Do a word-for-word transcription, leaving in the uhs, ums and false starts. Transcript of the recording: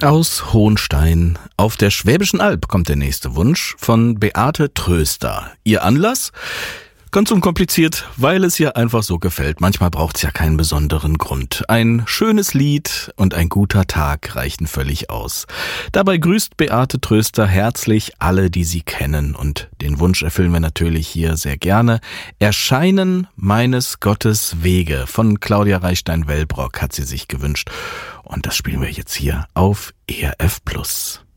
Aus Hohenstein auf der Schwäbischen Alb kommt der nächste Wunsch von Beate Tröster. Ihr Anlass? Ganz unkompliziert, weil es ihr einfach so gefällt. Manchmal braucht es ja keinen besonderen Grund. Ein schönes Lied und ein guter Tag reichen völlig aus. Dabei grüßt Beate Tröster herzlich alle, die sie kennen. Und den Wunsch erfüllen wir natürlich hier sehr gerne. Erscheinen meines Gottes Wege von Claudia Reichstein-Wellbrock hat sie sich gewünscht. Und das spielen wir jetzt hier auf E R F Plus.